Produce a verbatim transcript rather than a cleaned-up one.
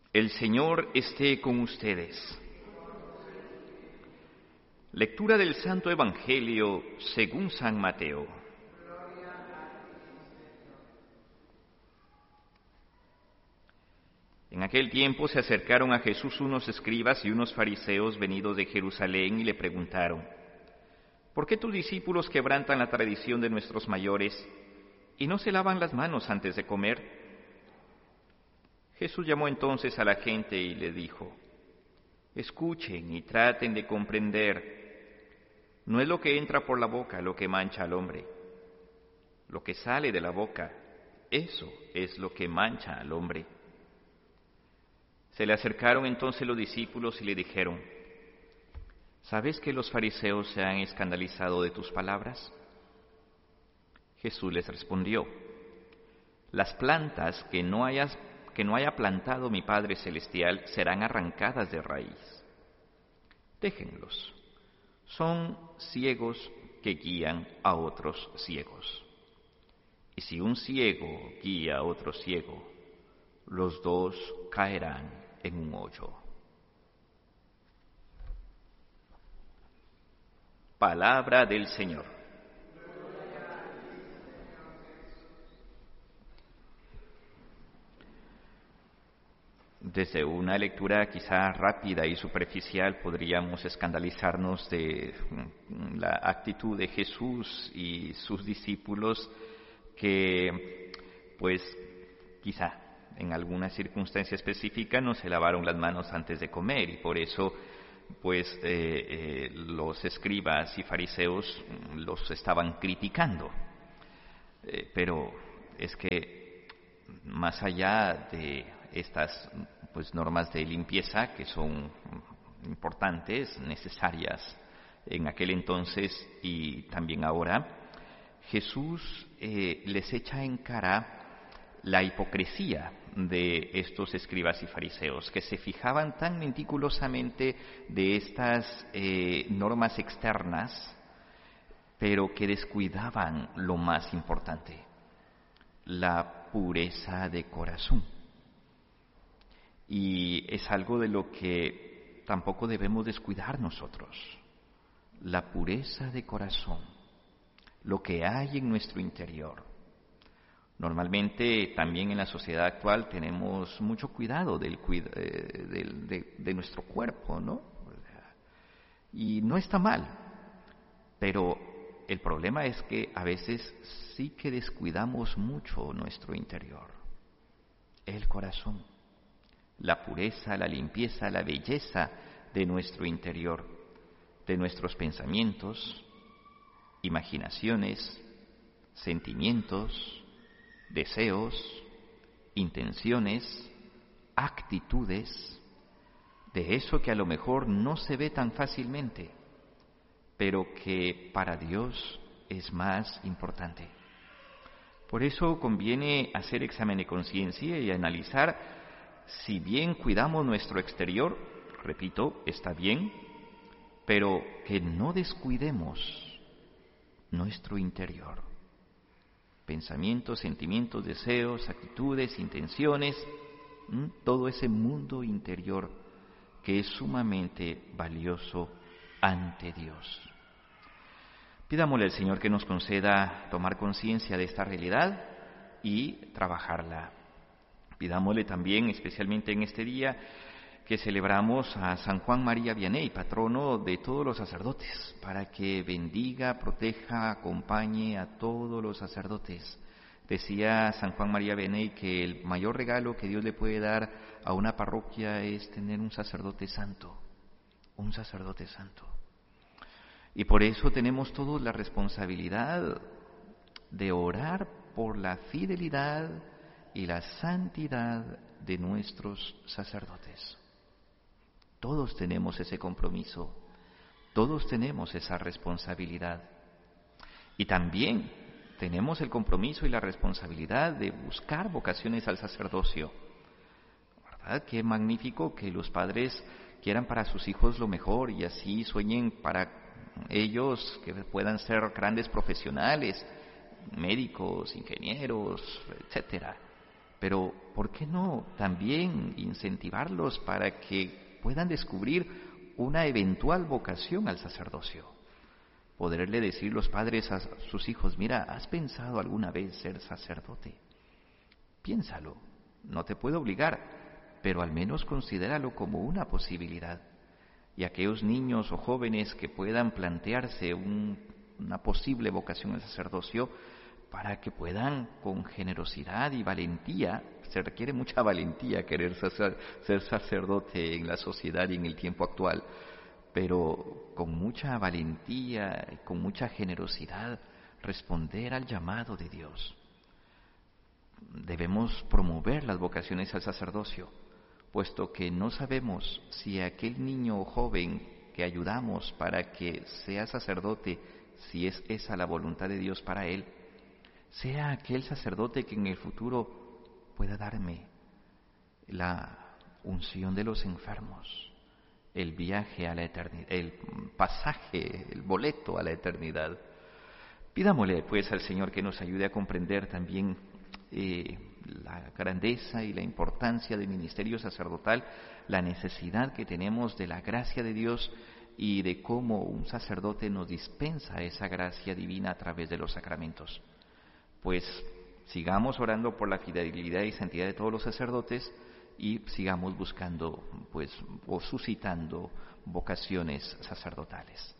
El Señor esté con ustedes. Lectura del Santo Evangelio según San Mateo. En aquel tiempo se acercaron a Jesús unos escribas y unos fariseos venidos de Jerusalén y le preguntaron: ¿por qué tus discípulos quebrantan la tradición de nuestros mayores y no se lavan las manos antes de comer? Jesús llamó entonces a la gente y le dijo: escuchen y traten de comprender. No es lo que entra por la boca lo que mancha al hombre. Lo que sale de la boca, eso es lo que mancha al hombre. Se le acercaron entonces los discípulos y le dijeron: ¿sabes que los fariseos se han escandalizado de tus palabras? Jesús les respondió: las plantas que no hayas que no haya plantado mi Padre Celestial serán arrancadas de raíz. Déjenlos. Son ciegos que guían a otros ciegos. Y si un ciego guía a otro ciego, los dos caerán en un hoyo. Palabra del Señor. Desde una lectura quizá rápida y superficial podríamos escandalizarnos de la actitud de Jesús y sus discípulos que, pues, quizá en alguna circunstancia específica no se lavaron las manos antes de comer y por eso, pues, eh, eh, los escribas y fariseos los estaban criticando. Eh, pero es que más allá de estas pues normas de limpieza que son importantes, necesarias en aquel entonces y también ahora, Jesús eh, les echa en cara la hipocresía de estos escribas y fariseos que se fijaban tan meticulosamente de estas eh, normas externas, pero que descuidaban lo más importante: la pureza de corazón. Y es algo de lo que tampoco debemos descuidar nosotros: la pureza de corazón, lo que hay en nuestro interior. Normalmente también en la sociedad actual tenemos mucho cuidado del, eh, del, de, de nuestro cuerpo, ¿no? Y no está mal, pero el problema es que a veces sí que descuidamos mucho nuestro interior, el corazón. La pureza, la limpieza, la belleza de nuestro interior, de nuestros pensamientos, imaginaciones, sentimientos, deseos, intenciones, actitudes, de eso que a lo mejor no se ve tan fácilmente, pero que para Dios es más importante. Por eso conviene hacer examen de conciencia y analizar. Si bien cuidamos nuestro exterior, repito, está bien, pero que no descuidemos nuestro interior. Pensamientos, sentimientos, deseos, actitudes, intenciones, ¿m? todo ese mundo interior que es sumamente valioso ante Dios. Pidámosle al Señor que nos conceda tomar conciencia de esta realidad y trabajarla. Pidámosle también, especialmente en este día, que celebramos a San Juan María Vianney, patrono de todos los sacerdotes, para que bendiga, proteja, acompañe a todos los sacerdotes. Decía San Juan María Vianney que el mayor regalo que Dios le puede dar a una parroquia es tener un sacerdote santo, un sacerdote santo. Y por eso tenemos todos la responsabilidad de orar por la fidelidad y la santidad de nuestros sacerdotes. Todos tenemos ese compromiso, todos tenemos esa responsabilidad. Y también tenemos el compromiso y la responsabilidad de buscar vocaciones al sacerdocio. ¿Verdad? Qué magnífico que los padres quieran para sus hijos lo mejor y así sueñen para ellos que puedan ser grandes profesionales, médicos, ingenieros, etcétera. Pero ¿por qué no también incentivarlos para que puedan descubrir una eventual vocación al sacerdocio? Poderle decir los padres a sus hijos, mira, ¿has pensado alguna vez ser sacerdote? Piénsalo, no te puedo obligar, pero al menos considéralo como una posibilidad. Y aquellos niños o jóvenes que puedan plantearse un, una posible vocación al sacerdocio, para que puedan con generosidad y valentía, se requiere mucha valentía querer ser, ser sacerdote en la sociedad y en el tiempo actual, pero con mucha valentía y con mucha generosidad responder al llamado de Dios. Debemos promover las vocaciones al sacerdocio, puesto que no sabemos si aquel niño o joven que ayudamos para que sea sacerdote, si es esa la voluntad de Dios para él, sea aquel sacerdote que en el futuro pueda darme la unción de los enfermos, el viaje a la eternidad, el pasaje, el boleto a la eternidad. Pidámosle pues al Señor que nos ayude a comprender también eh, la grandeza y la importancia del ministerio sacerdotal, la necesidad que tenemos de la gracia de Dios y de cómo un sacerdote nos dispensa esa gracia divina a través de los sacramentos. Pues sigamos orando por la fidelidad y santidad de todos los sacerdotes y sigamos buscando, pues, o suscitando vocaciones sacerdotales.